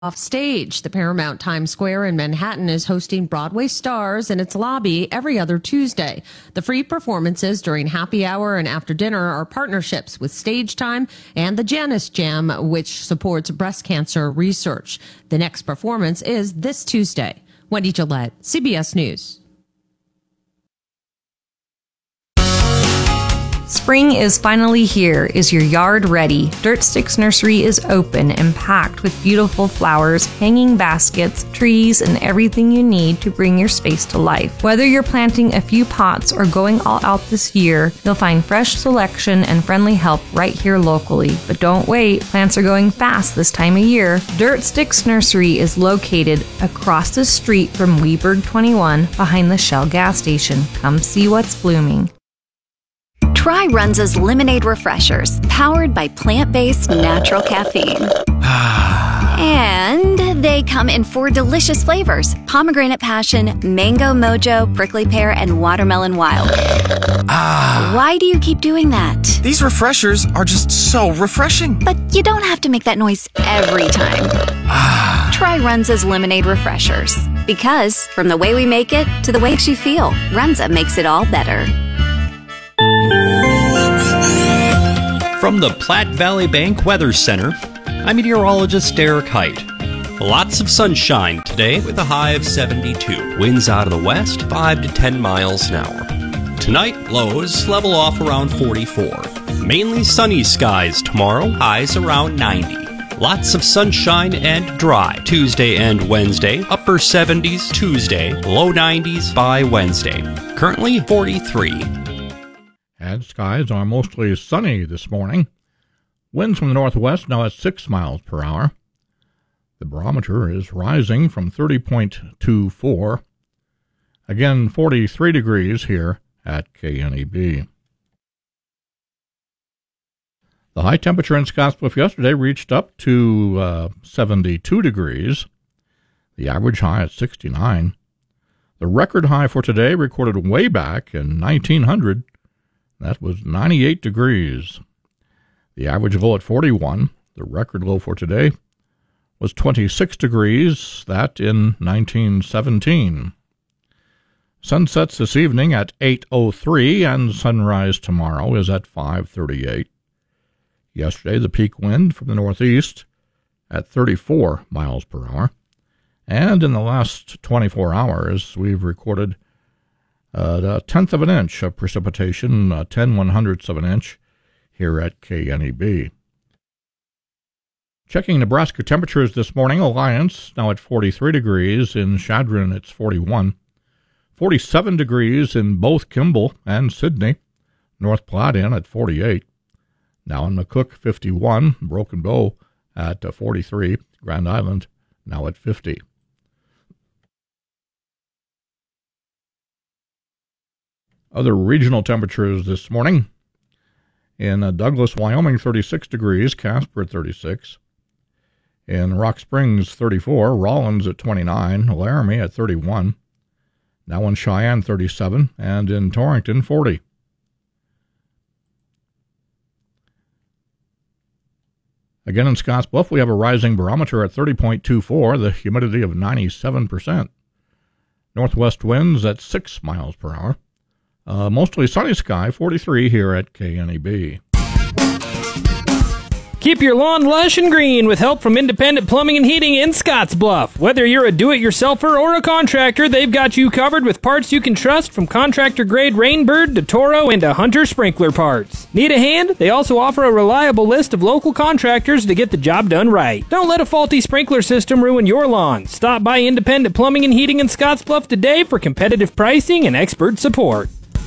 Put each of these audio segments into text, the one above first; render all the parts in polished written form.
Off stage, the Paramount Times Square in Manhattan is hosting Broadway stars in its lobby every other Tuesday. The free performances during happy hour and after dinner are partnerships with Stage Time and the Janus Jam, which supports breast cancer research. The next performance is this Tuesday. Wendy Gillette, CBS News. Spring is finally here. Is your yard ready? Dirt Sticks Nursery is open and packed with beautiful flowers, hanging baskets, trees, and everything you need to bring your space to life. Whether you're planting a few pots or going all out this year, you'll find fresh selection and friendly help right here locally. But don't wait, plants are going fast this time of year. Dirt Sticks Nursery is located across the street from Weberg 21 behind the Shell gas station. Come see what's blooming. Try Runza's Lemonade Refreshers, powered by plant-based natural caffeine. And they come in 4 delicious flavors: pomegranate passion, mango mojo, prickly pear, and watermelon wild. Why do you keep doing that? These refreshers are just so refreshing. But you don't have to make that noise every time. Try Runza's Lemonade Refreshers. Because from the way we make it to the way you feel, Runza makes it all better. From the Platte Valley Bank Weather Center, I'm meteorologist Derek Height. Lots of sunshine today with a high of 72. Winds out of the west, 5 to 10 miles an hour. Tonight, lows level off around 44. Mainly sunny skies tomorrow, highs around 90. Lots of sunshine and dry Tuesday and Wednesday. Upper 70s Tuesday, low 90s by Wednesday. Currently 43. And skies are mostly sunny this morning. Winds from the northwest now at 6 miles per hour. The barometer is rising from 30.24. Again, 43 degrees here at KNEB. The high temperature in Scottsbluff yesterday reached up to 72 degrees. The average high at 69. The record high for today recorded way back in 1900. That was 98 degrees. The average low at 41. The record low for today was 26 degrees, that in 1917. Sunsets this evening at 8:03, and sunrise tomorrow is at 5:38. Yesterday, the peak wind from the northeast at 34 miles per hour. And in the last 24 hours, we've recorded a tenth of an inch of precipitation, 10/100ths of an inch here at KNEB. Checking Nebraska temperatures this morning, Alliance now at 43 degrees. In Chadron, it's 41. 47 degrees in both Kimball and Sidney. North Platte in at 48. Now in McCook, 51. Broken Bow at 43. Grand Island now at 50. Other regional temperatures this morning. In Douglas, Wyoming, 36 degrees. Casper at 36. In Rock Springs, 34. Rollins at 29. Laramie at 31. Now in Cheyenne, 37. And in Torrington, 40. Again in Scottsbluff, we have a rising barometer at 30.24. The humidity of 97%. Northwest winds at 6 miles per hour. Mostly sunny sky, 43 here at KNEB. Keep your lawn lush and green with help from Independent Plumbing and Heating in Scottsbluff. Whether you're a do-it-yourselfer or a contractor, they've got you covered with parts you can trust, from contractor-grade Rainbird to Toro and to Hunter sprinkler parts. Need a hand? They also offer a reliable list of local contractors to get the job done right. Don't let a faulty sprinkler system ruin your lawn. Stop by Independent Plumbing and Heating in Scottsbluff today for competitive pricing and expert support.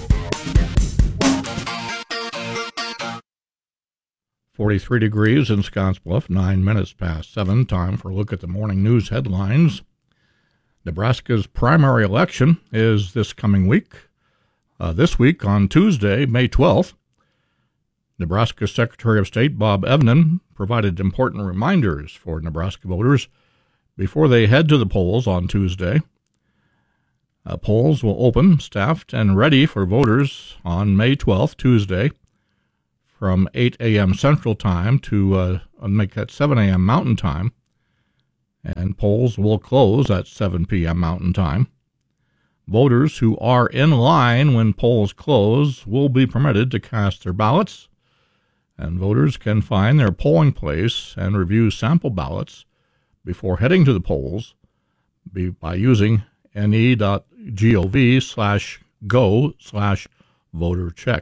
43 degrees in Scottsbluff, 9 minutes past 7. Time for a look at the morning news headlines. Nebraska's primary election is this coming week. This week on Tuesday, May 12th, Nebraska Secretary of State Bob Evnen provided important reminders for Nebraska voters before they head to the polls on Tuesday. Polls will open, staffed, and ready for voters on May 12th, Tuesday, from 8 a.m. Central Time to make that 7 a.m. Mountain Time, and polls will close at 7 p.m. Mountain Time. Voters who are in line when polls close will be permitted to cast their ballots, and voters can find their polling place and review sample ballots before heading to the polls by using ne.gov/go/votercheck.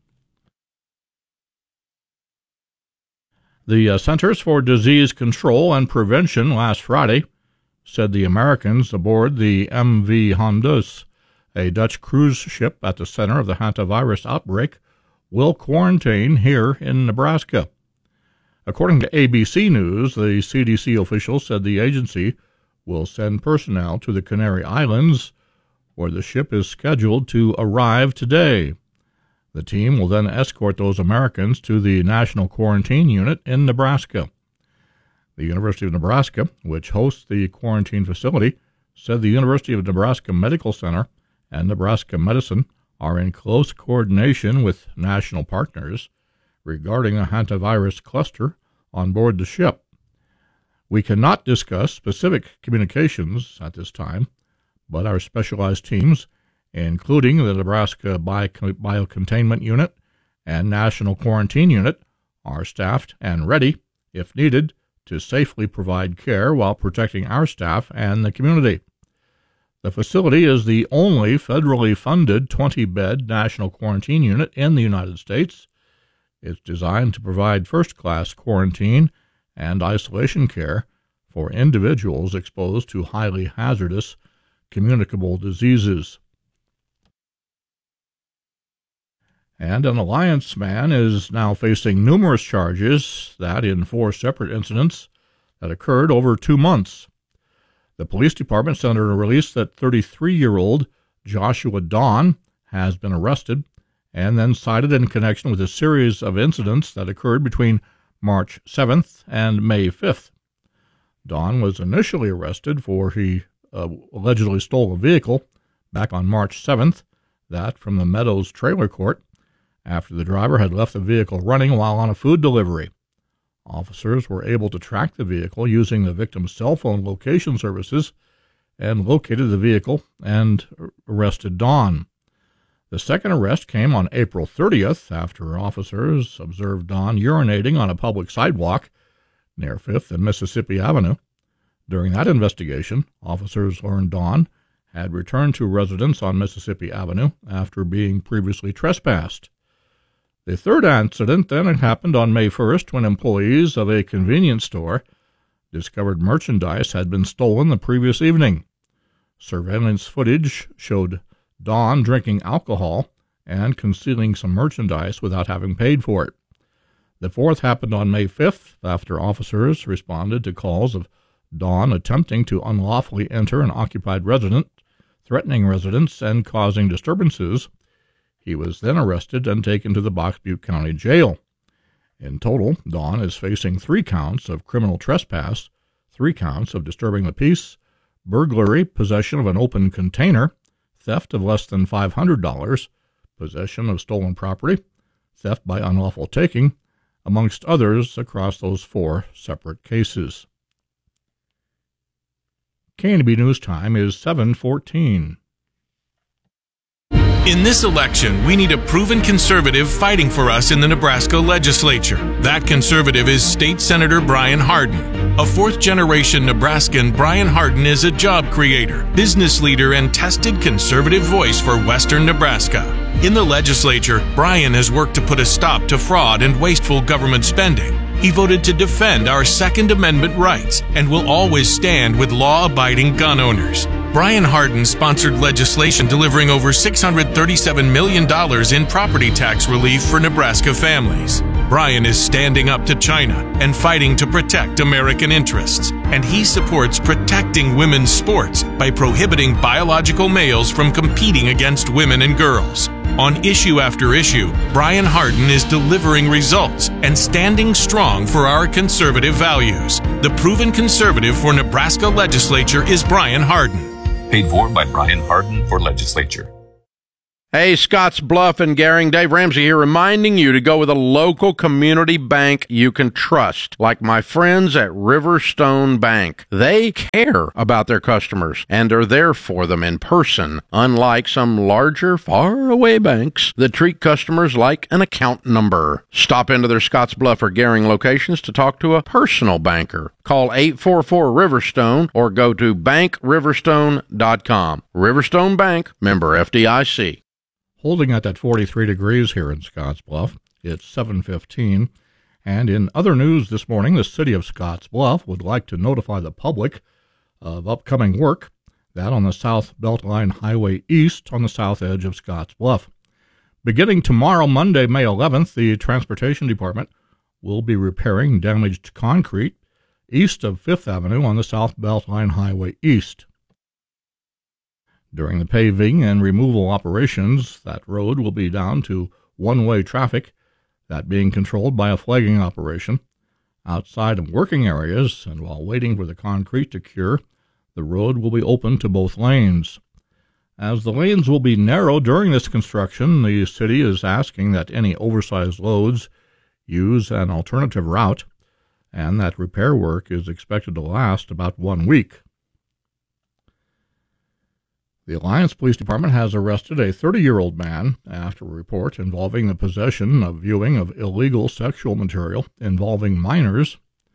The Centers for Disease Control and Prevention last Friday said the Americans aboard the MV Hondas, a Dutch cruise ship at the center of the hantavirus outbreak, will quarantine here in Nebraska. According to ABC News, the CDC officials said the agency will send personnel to the Canary Islands, where the ship is scheduled to arrive today. The team will then escort those Americans to the National Quarantine Unit in Nebraska. The University of Nebraska, which hosts the quarantine facility, said the University of Nebraska Medical Center and Nebraska Medicine are in close coordination with national partners regarding a hantavirus cluster on board the ship. We cannot discuss specific communications at this time, but our specialized teams, including the Nebraska Biocontainment Unit and National Quarantine Unit, are staffed and ready, if needed, to safely provide care while protecting our staff and the community. The facility is the only federally funded 20-bed national quarantine unit in the United States. It's designed to provide first-class quarantine and isolation care for individuals exposed to highly hazardous communicable diseases. And an Alliance man is now facing numerous charges that in 4 separate incidents that occurred over 2 months. The police department sent out a release that 33-year-old Joshua Dawn has been arrested and then cited in connection with a series of incidents that occurred between March 7th and May 5th. Dawn was initially arrested for he allegedly stole a vehicle back on March 7th, that from the Meadows Trailer Court, after the driver had left the vehicle running while on a food delivery. Officers were able to track the vehicle using the victim's cell phone location services and located the vehicle and arrested Dawn. The second arrest came on April 30th after officers observed Dawn urinating on a public sidewalk near 5th and Mississippi Avenue. During that investigation, officers learned Dawn had returned to residence on Mississippi Avenue after being previously trespassed. The third incident then happened on May 1st when employees of a convenience store discovered merchandise had been stolen the previous evening. Surveillance footage showed Dawn drinking alcohol and concealing some merchandise without having paid for it. The fourth happened on May 5th after officers responded to calls of Dawn attempting to unlawfully enter an occupied residence, threatening residents and causing disturbances. He was then arrested and taken to the Box Butte County Jail. In total, Dawn is facing 3 counts of criminal trespass, 3 counts of disturbing the peace, burglary, possession of an open container, theft of less than $500, possession of stolen property, theft by unlawful taking, amongst others across those 4 separate cases. KNB News Time is 7:14. In this election, we need a proven conservative fighting for us in the Nebraska legislature. That conservative is State Senator Brian Hardin. A 4th-generation Nebraskan, Brian Hardin is a job creator, business leader, and tested conservative voice for Western Nebraska. In the legislature, Brian has worked to put a stop to fraud and wasteful government spending. He voted to defend our Second Amendment rights and will always stand with law-abiding gun owners. Brian Hardin sponsored legislation delivering over $637 million in property tax relief for Nebraska families. Brian is standing up to China and fighting to protect American interests. And he supports protecting women's sports by prohibiting biological males from competing against women and girls. On issue after issue, Brian Hardin is delivering results and standing strong for our conservative values. The proven conservative for Nebraska legislature is Brian Hardin. Paid for by Brian Hardin for legislature. Hey, Scotts Bluff and Gering, Dave Ramsey here, reminding you to go with a local community bank you can trust, like my friends at Riverstone Bank. They care about their customers and are there for them in person, unlike some larger, faraway banks that treat customers like an account number. Stop into their Scotts Bluff or Gering locations to talk to a personal banker. Call 844-RIVERSTONE or go to bankriverstone.com. Riverstone Bank, member FDIC. Holding at that 43 degrees here in Scotts Bluff. It's 7:15. And in other news this morning, the city of Scotts Bluff would like to notify the public of upcoming work, that on the South Beltline Highway East on the south edge of Scotts Bluff. Beginning tomorrow, Monday, May 11th, the Transportation Department will be repairing damaged concrete east of 5th Avenue on the South Beltline Highway East. During the paving and removal operations, that road will be down to one-way traffic, that being controlled by a flagging operation. Outside of working areas, and while waiting for the concrete to cure, the road will be open to both lanes. As the lanes will be narrow during this construction, the city is asking that any oversized loads use an alternative route, and that repair work is expected to last about 1 week. The Alliance Police Department has arrested a 30-year-old man after a report involving the possession of viewing of illegal sexual material involving minors.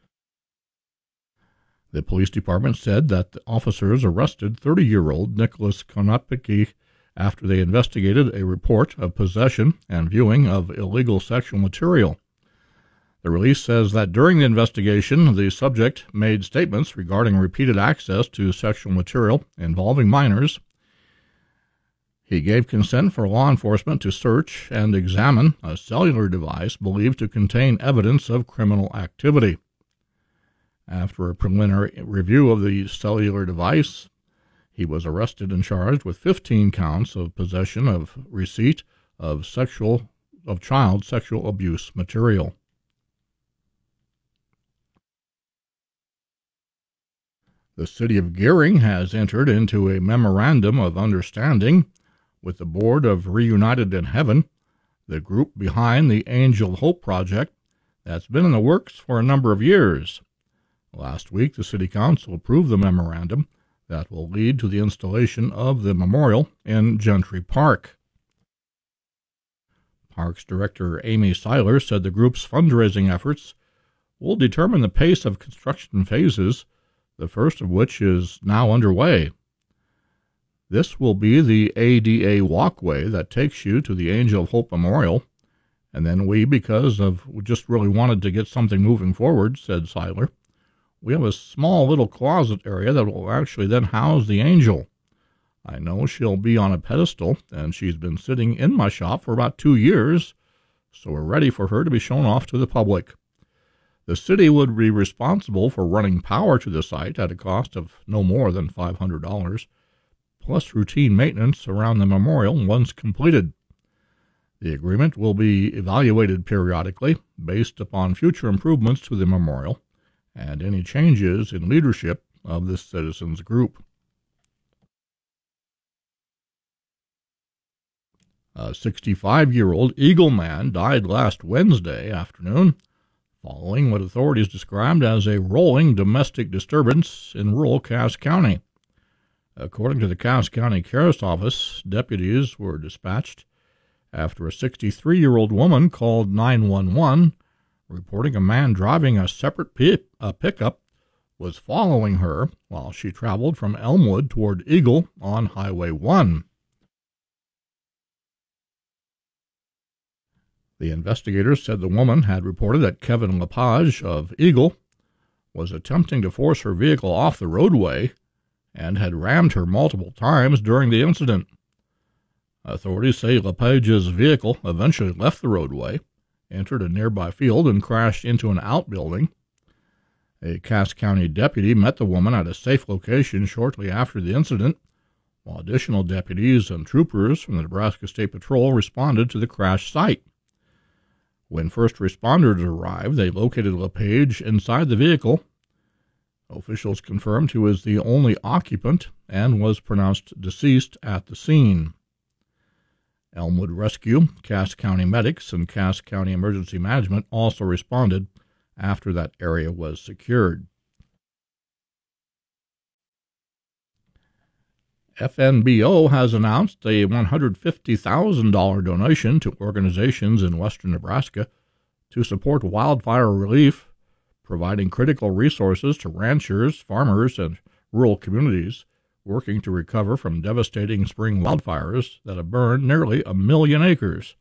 The police department said that the officers arrested 30-year-old Nicholas Konopicki after they investigated a report of possession and viewing of illegal sexual material. The release says that during the investigation, the subject made statements regarding repeated access to sexual material involving minors. He gave consent for law enforcement to search and examine a cellular device believed to contain evidence of criminal activity. After a preliminary review of the cellular device, he was arrested and charged with 15 counts of possession of receipt of child sexual abuse material. The city of Gering has entered into a memorandum of understanding with the Board of Reunited in Heaven, the group behind the Angel of Hope project that's been in the works for a number of years. Last week, the City Council approved the memorandum that will lead to the installation of the memorial in Gentry Park. Parks Director Amy Seiler said the group's fundraising efforts will determine the pace of construction phases, the first of which is now underway. This will be the ADA walkway that takes you to the Angel of Hope Memorial, and then we just really wanted to get something moving forward, said Seiler. We have a small little closet area that will actually then house the angel. I know she'll be on a pedestal, and she's been sitting in my shop for about 2 years, so we're ready for her to be shown off to the public. The city would be responsible for running power to the site at a cost of no more than $500. Plus routine maintenance around the memorial once completed. The agreement will be evaluated periodically based upon future improvements to the memorial and any changes in leadership of the citizens group. A 65-year-old Eagle man died last Wednesday afternoon following what authorities described as a rolling domestic disturbance in rural Cass County. According to the Cass County Sheriff's Office, deputies were dispatched after a 63-year-old woman called 911, reporting a man driving a separate pickup was following her while she traveled from Elmwood toward Eagle on Highway 1. The investigators said the woman had reported that Kevin Lepage of Eagle was attempting to force her vehicle off the roadway and had rammed her multiple times during the incident. Authorities say Lepage's vehicle eventually left the roadway, entered a nearby field, and crashed into an outbuilding. A Cass County deputy met the woman at a safe location shortly after the incident, while additional deputies and troopers from the Nebraska State Patrol responded to the crash site. When first responders arrived, they located Lepage inside the vehicle. Officials confirmed he was the only occupant and was pronounced deceased at the scene. Elmwood Rescue, Cass County Medics, and Cass County Emergency Management also responded after that area was secured. FNBO has announced a $150,000 donation to organizations in western Nebraska to support wildfire relief, providing critical resources to ranchers, farmers, and rural communities working to recover from devastating spring wildfires that have burned nearly 1 million acres.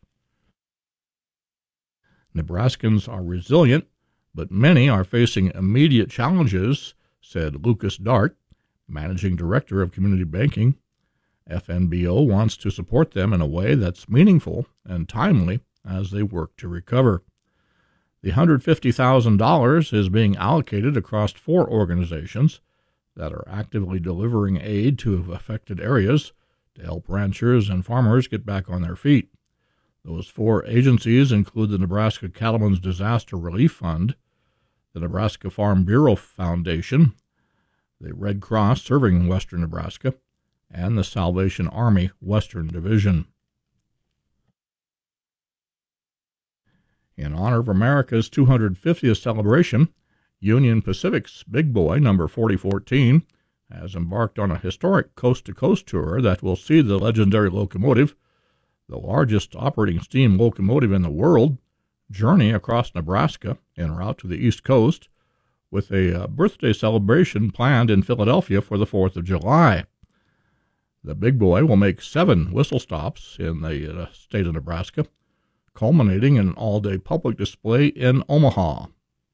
Nebraskans are resilient, but many are facing immediate challenges, said Lucas Dart, Managing Director of Community Banking. FNBO wants to support them in a way that's meaningful and timely as they work to recover. The $150,000 is being allocated across 4 organizations that are actively delivering aid to affected areas to help ranchers and farmers get back on their feet. Those 4 agencies include the Nebraska Cattlemen's Disaster Relief Fund, the Nebraska Farm Bureau Foundation, the Red Cross serving western Nebraska, and the Salvation Army Western Division. In honor of America's 250th celebration, Union Pacific's Big Boy, number 4014, has embarked on a historic coast-to-coast tour that will see the legendary locomotive, the largest operating steam locomotive in the world, journey across Nebraska en route to the East Coast, with a birthday celebration planned in Philadelphia for the 4th of July. The Big Boy will make 7 whistle stops in the state of Nebraska, culminating in an all-day public display in Omaha.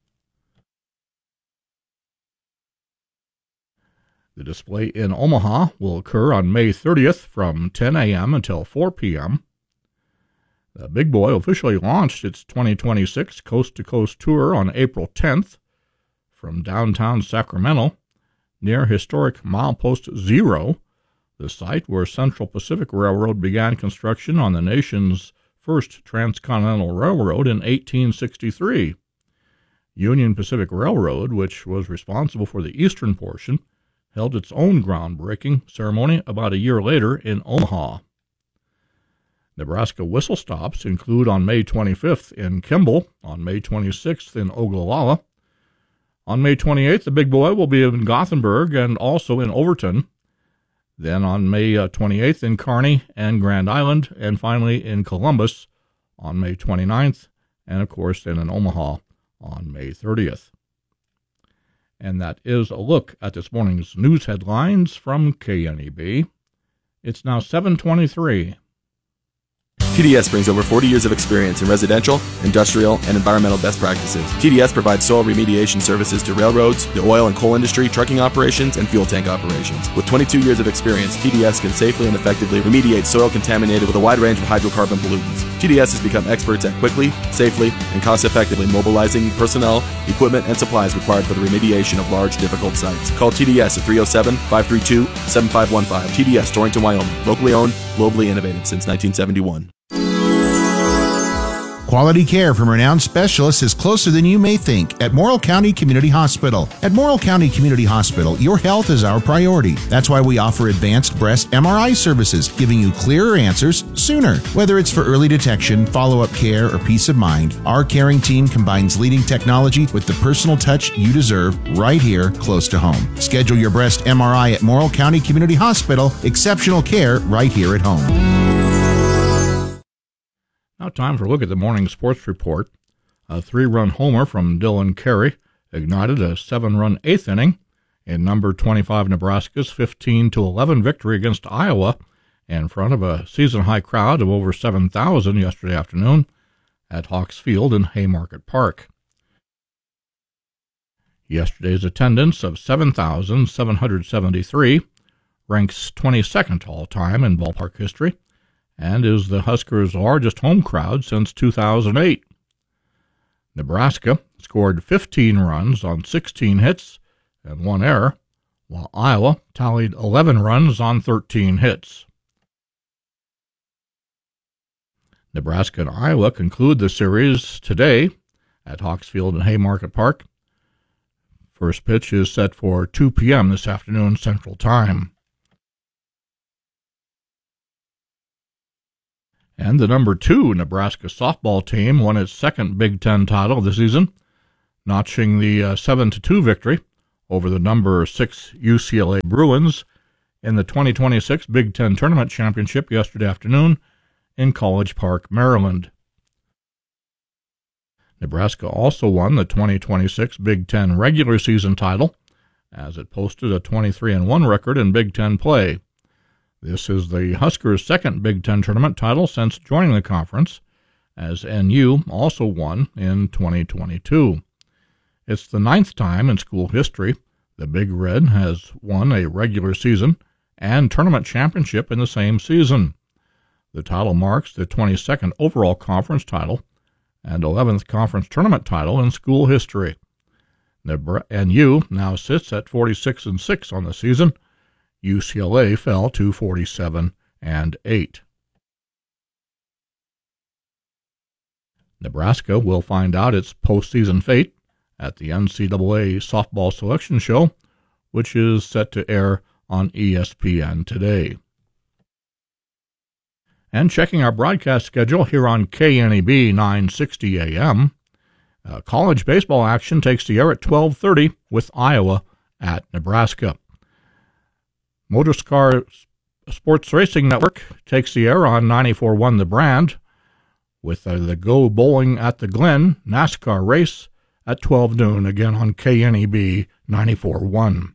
The display in Omaha will occur on May 30th from 10 a.m. until 4 p.m. The Big Boy officially launched its 2026 coast-to-coast tour on April 10th from downtown Sacramento, near historic Milepost Zero, the site where Central Pacific Railroad began construction on the nation's first transcontinental railroad in 1863. Union Pacific Railroad, which was responsible for the eastern portion, held its own groundbreaking ceremony about a year later in Omaha. Nebraska whistle stops include on May 25th in Kimball, on May 26th in Ogallala. On May 28th, the Big Boy will be in Gothenburg and also in Overton. Then on May 28th in Kearney and Grand Island, and finally in Columbus on May 29th, and of course then in Omaha on May 30th. And that is a look at this morning's news headlines from KNEB. It's now 7:23. TDS brings over 40 years of experience in residential, industrial, and environmental best practices. TDS provides soil remediation services to railroads, the oil and coal industry, trucking operations, and fuel tank operations. With 22 years of experience, TDS can safely and effectively remediate soil contaminated with a wide range of hydrocarbon pollutants. TDS has become experts at quickly, safely, and cost-effectively mobilizing personnel, equipment, and supplies required for the remediation of large, difficult sites. Call TDS at 307-532-7515. TDS, Torrington, Wyoming. Locally owned, globally innovative since 1971. Quality care from renowned specialists is closer than you may think at Morrill County Community Hospital. At Morrill County Community Hospital, your health is our priority. That's why we offer advanced breast MRI services, giving you clearer answers sooner. Whether it's for early detection, follow-up care, or peace of mind, our caring team combines leading technology with the personal touch you deserve right here close to home. Schedule your breast MRI at Morrill County Community Hospital. Exceptional care right here at home. Now time for a look at the morning sports report. A 3-run homer from Dylan Carey ignited a 7-run 8th inning in number 25 Nebraska's 15-11 victory against Iowa in front of a season-high crowd of over 7,000 yesterday afternoon at Hawks Field in Haymarket Park. Yesterday's attendance of 7,773 ranks 22nd all-time in ballpark history, and is the Huskers' largest home crowd since 2008. Nebraska scored 15 runs on 16 hits and 1 error, while Iowa tallied 11 runs on 13 hits. Nebraska and Iowa conclude the series today at Hawks Field in Haymarket Park. First pitch is set for 2 p.m. this afternoon Central Time. And the number 2 Nebraska softball team won its second Big Ten title of the season, notching the 7-2 victory over the number 6 UCLA Bruins in the 2026 Big Ten Tournament Championship yesterday afternoon in College Park, Maryland. Nebraska also won the 2026 Big Ten regular season title, as it posted a 23-1 record in Big Ten play. This is the Huskers' second Big Ten tournament title since joining the conference, as NU also won in 2022. It's the 9th time in school history the Big Red has won a regular season and tournament championship in the same season. The title marks the 22nd overall conference title and 11th conference tournament title in school history. NU now sits at 46-6 on the season. UCLA fell to 47-8. Nebraska will find out its postseason fate at the NCAA Softball Selection Show, which is set to air on ESPN today. And checking our broadcast schedule here on KNEB 960 AM, college baseball action takes the air at 12:30 with Iowa at Nebraska. Motorscar Sports Racing Network takes the air on 94.1 The Brand with the Go Bowling at the Glen NASCAR race at 12 noon, again on KNEB 94.1.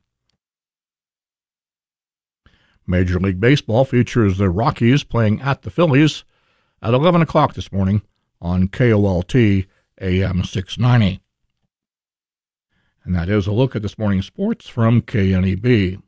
Major League Baseball features the Rockies playing at the Phillies at 11 o'clock this morning on KOLT AM 690. And that is a look at this morning's sports from KNEB.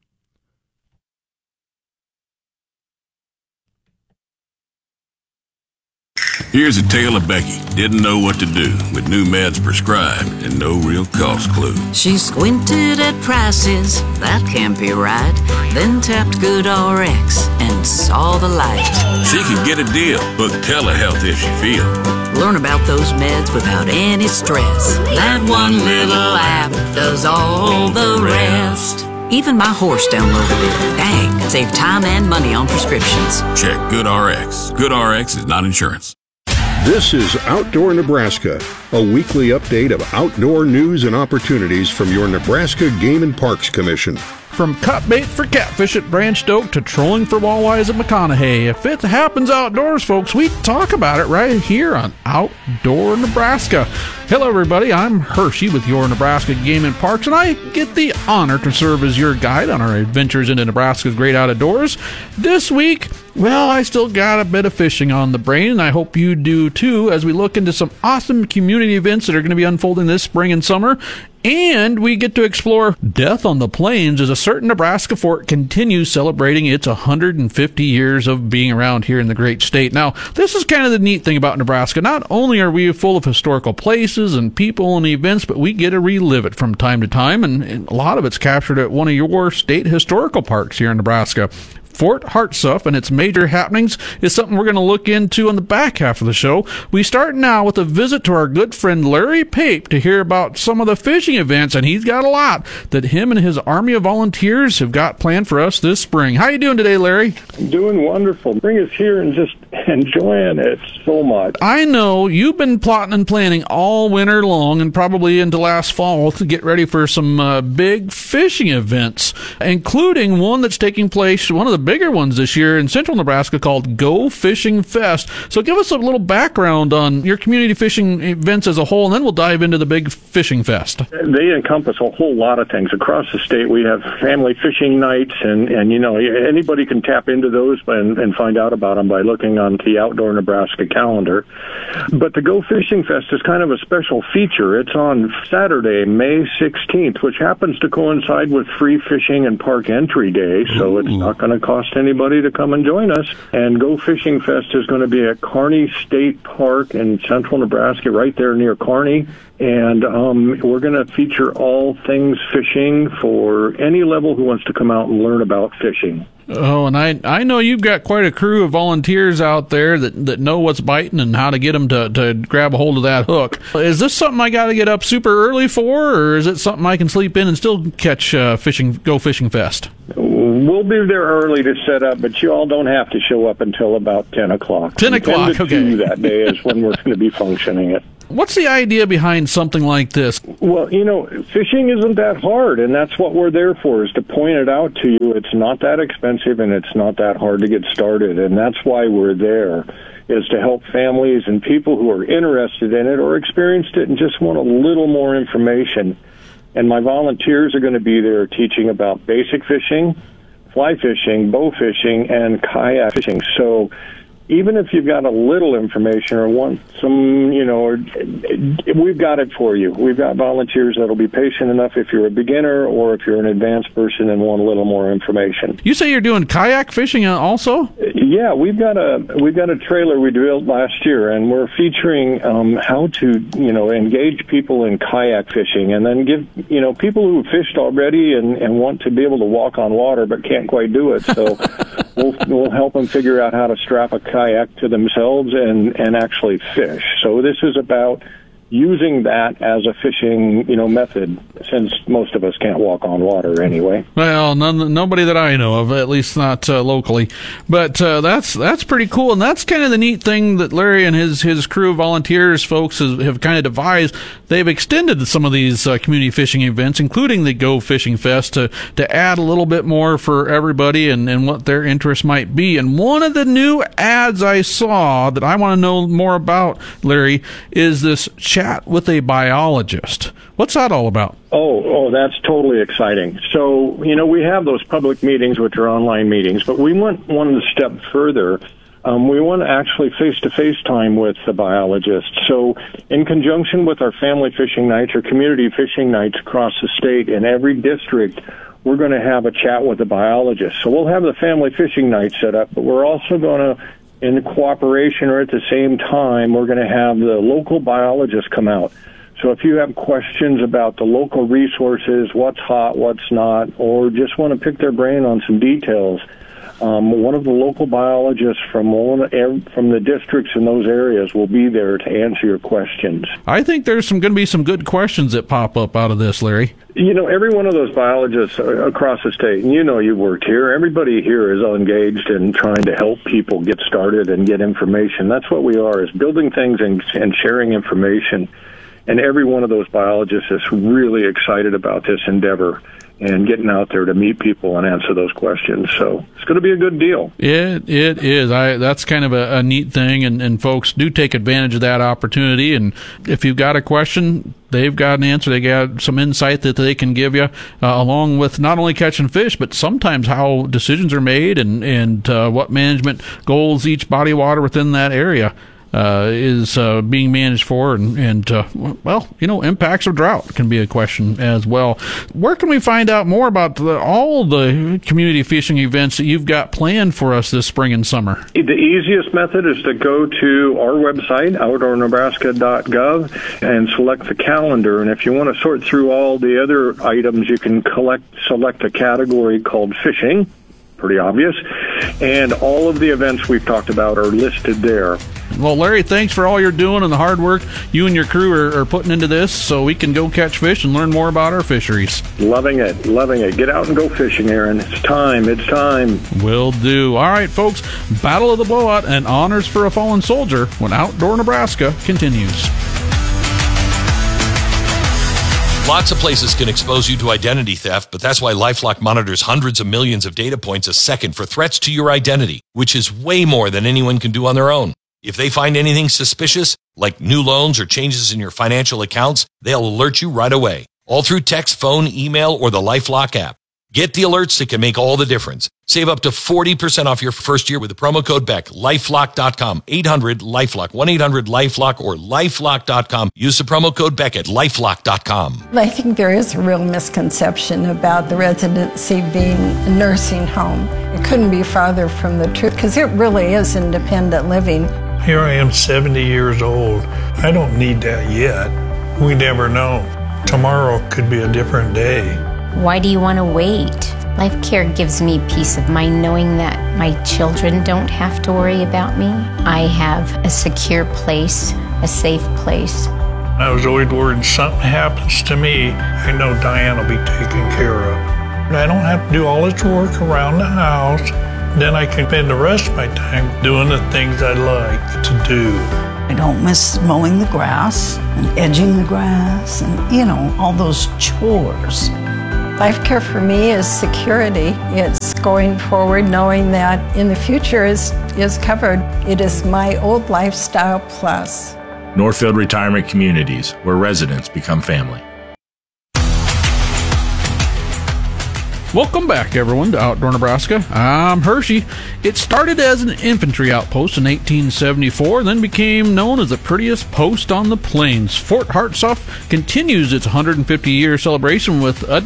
Here's a tale of Becky. Didn't know what to do with new meds prescribed and no real cost clue. She squinted at prices, that can't be right. Then tapped GoodRx and saw the light. She could get a deal, book telehealth if she feel. Learn about those meds without any stress. That one little app does all the rest. Even my horse downloaded it. Dang, save time and money on prescriptions. Check GoodRx. GoodRx is not insurance. This is Outdoor Nebraska, a weekly update of outdoor news and opportunities from your Nebraska Game and Parks Commission. From cut bait for catfish at Branched Oak to trolling for walleyes at McConaughey, if it happens outdoors, folks, we talk about it right here on Outdoor Nebraska. Hello, everybody. I'm Hershey with your Nebraska Game and Parks, and I get the honor to serve as your guide on our adventures into Nebraska's great outdoors. This week, well, I still got a bit of fishing on the brain, and I hope you do too, as we look into some awesome community events that are going to be unfolding this spring and summer. And we get to explore Death on the Plains as a certain Nebraska fort continues celebrating its 150 years of being around here in the great state. Now, this is kind of the neat thing about Nebraska. Not only are we full of historical places and people and events, but we get to relive it from time to time, and a lot of it's captured at one of your state historical parks here in Nebraska. Fort Hartsuff and its major happenings is something we're going to look into on the back half of the show. We start now with a visit to our good friend Larry Pape to hear about some of the fishing events, and he's got a lot that him and his army of volunteers have got planned for us this spring. How you doing today, Larry? I'm doing wonderful. Spring is here and just enjoying it so much. I know you've been plotting and planning all winter long and probably into last fall to get ready for some big fishing events, including one that's taking place, one of the bigger ones this year in central Nebraska, called Go Fishing Fest. So give us a little background on your community fishing events as a whole, and then we'll dive into the big fishing fest. They encompass a whole lot of things. Across the state, we have family fishing nights, and you know, anybody can tap into those and find out about them by looking on the Outdoor Nebraska calendar. But the Go Fishing Fest is kind of a special feature. It's on Saturday, May 16th, which happens to coincide with Free Fishing and Park Entry Day, so it's not going to cost anybody to come and join us. And Go Fishing Fest is going to be at Kearney State Park in central Nebraska, right there near Kearney. And we're going to feature all things fishing for any level who wants to come out and learn about fishing. Oh, and I know you've got quite a crew of volunteers out there that know what's biting and how to get them to grab a hold of that hook. Is this something I got to get up super early for, or is it something I can sleep in and still catch Go Fishing Fest? We'll be there early to set up, but you all don't have to show up until about 10 o'clock. 10 o'clock, 10 to 2 that day is when we're going to be functioning it. What's the idea behind something like this? Well, fishing isn't that hard, and that's what we're there for, is to point it out to you. It's not that expensive, and it's not that hard to get started, and that's why we're there, is to help families and people who are interested in it or experienced it and just want a little more information. And my volunteers are going to be there teaching about basic fishing, fly fishing, bow fishing, and kayak fishing. So even if you've got a little information or want some, we've got it for you. We've got volunteers that'll be patient enough if you're a beginner or if you're an advanced person and want a little more information. You say you're doing kayak fishing also? Yeah, we've got a trailer we built last year, and we're featuring how to, engage people in kayak fishing, and then give, people who fished already and want to be able to walk on water but can't quite do it. So we'll help them figure out how to strap a kayak to themselves and actually fish. So this is about using that as a fishing, method, since most of us can't walk on water anyway. Well, nobody that I know of, at least not locally. But that's pretty cool, and that's kind of the neat thing that Larry and his crew of volunteers folks have kind of devised. They've extended some of these community fishing events, including the Go Fishing Fest, to add a little bit more for everybody and what their interest might be. And one of the new ads I saw that I want to know more about, Larry, is this chat with a biologist. What's that all about? Oh, that's totally exciting. So, we have those public meetings, which are online meetings, but we want one step further. We want actually face-to-face time with the biologist. So in conjunction with our family fishing nights or community fishing nights across the state, in every district, we're going to have a chat with the biologist. So we'll have the family fishing night set up, but we're also going to, in cooperation or at the same time, we're going to have the local biologist come out. So if you have questions about the local resources, what's hot, what's not, or just want to pick their brain on some details, one of the local biologists from the districts in those areas will be there to answer your questions. I think there's going to be some good questions that pop up out of this, Larry. Every one of those biologists across the state, and you've worked here, everybody here is engaged in trying to help people get started and get information. That's what we are, is building things and sharing information. And every one of those biologists is really excited about this endeavor and getting out there to meet people and answer those questions. So it's going to be a good deal. It is. That's kind of a neat thing, and folks do take advantage of that opportunity. And if you've got a question, they've got an answer. They got some insight that they can give you, along with not only catching fish, but sometimes how decisions are made and what management goals each body of water within that area is being managed for, and impacts of drought can be a question as well. Where can we find out more about all the community fishing events that you've got planned for us this spring and summer? The easiest method is to go to our website, outdoornebraska.gov, and select the calendar. And if you want to sort through all the other items, you can select a category called fishing. Pretty obvious. And all of the events we've talked about are listed there. Well, Larry, thanks for all you're doing and the hard work you and your crew are putting into this so we can go catch fish and learn more about our fisheries. Loving it. Get out and go fishing, Aaron. It's time. Will do. All right, folks. Battle of the Blowout and Honors for a Fallen Soldier when Outdoor Nebraska continues. Lots of places can expose you to identity theft, but that's why LifeLock monitors hundreds of millions of data points a second for threats to your identity, which is way more than anyone can do on their own. If they find anything suspicious, like new loans or changes in your financial accounts, they'll alert you right away, all through text, phone, email, or the LifeLock app. Get the alerts that can make all the difference. Save up to 40% off your first year with the promo code BECK. LifeLock.com, 800-LifeLock, 1-800-LifeLock, or LifeLock.com. Use the promo code BECK at LifeLock.com. I think there is a real misconception about the residency being a nursing home. It couldn't be farther from the truth, because it really is independent living. Here I am, 70 years old. I don't need that yet. We never know. Tomorrow could be a different day. Why do you want to wait? Life Care gives me peace of mind knowing that my children don't have to worry about me. I have a secure place, a safe place. I was always worried something happens to me, I know Diane will be taken care of. I don't have to do all this work around the house. Then I can spend the rest of my time doing the things I like to do. I don't miss mowing the grass and edging the grass and, all those chores. Life care for me is security. It's going forward knowing that in the future is covered. It is my old lifestyle plus. Northfield Retirement Communities, where residents become family. Welcome back, everyone, to Outdoor Nebraska. I'm Hershey. It started as an infantry outpost in 1874, then became known as the prettiest post on the plains. Fort Hartsuff continues its 150-year celebration with a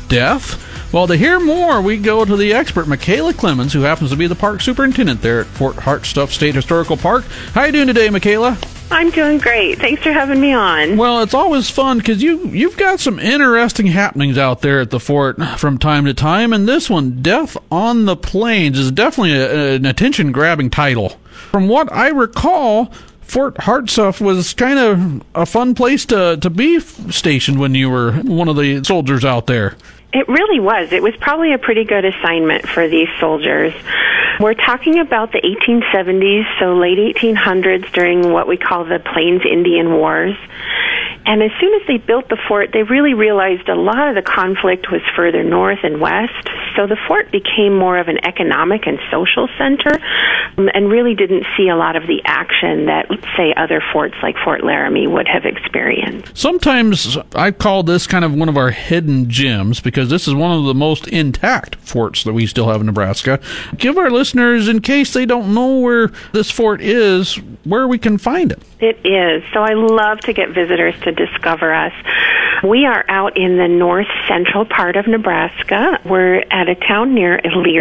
death. Well, to hear more, we go to the expert, Michaela Clemens, who happens to be the park superintendent there at Fort Hartsuff State Historical Park. How are you doing today, Michaela? I'm doing great. Thanks for having me on. Well, it's always fun because you've got some interesting happenings out there at the fort from time to time, and this one, Death on the Plains, is definitely an attention-grabbing title. From what I recall, Fort Hartsuff was kind of a fun place to be stationed when you were one of the soldiers out there. It really was. It was probably a pretty good assignment for these soldiers. We're talking about the 1870s, so late 1800s, during what we call the Plains Indian Wars. And as soon as they built the fort, they really realized a lot of the conflict was further north and west. So the fort became more of an economic and social center and really didn't see a lot of the action that, say, other forts like Fort Laramie would have experienced. Sometimes I call this kind of one of our hidden gems because this is one of the most intact forts that we still have in Nebraska. Give our listeners, in case they don't know where this fort is, where we can find it. It is. So I love to get visitors to discover us. We are out in the north central part of Nebraska. We're at a town near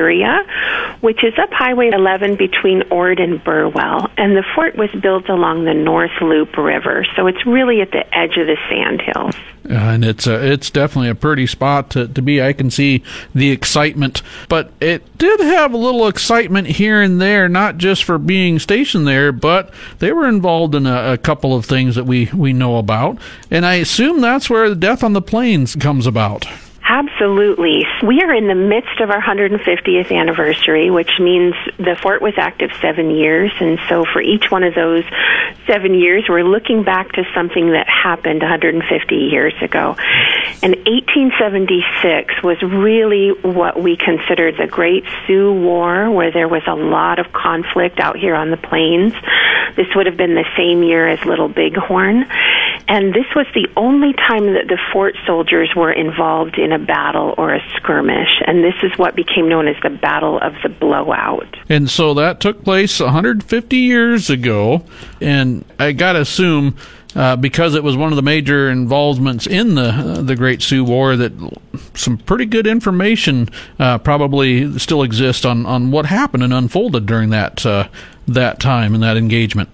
Elyria, which is up Highway 11 between Ord and Burwell. And the fort was built along the North Loop River, so it's really at the edge of the sandhills. And it's definitely a pretty spot to be. I can see the excitement, but it did have a little excitement here and there, not just for being stationed there, but they were involved in a couple of things that we know about, and I assume that's where the Death on the Plains comes about. Absolutely. We are in the midst of our 150th anniversary, which means the fort was active 7 years. And so for each one of those 7 years, we're looking back to something that happened 150 years ago. And 1876 was really what we considered the Great Sioux War, where there was a lot of conflict out here on the plains. This would have been the same year as Little Bighorn. And this was the only time that the fort soldiers were involved in a battle or a skirmish. And this is what became known as the Battle of the Blowout. And so that took place 150 years ago. And I got to assume, because it was one of the major involvements in the Great Sioux War, that some pretty good information probably still exists on what happened and unfolded during that time and that engagement.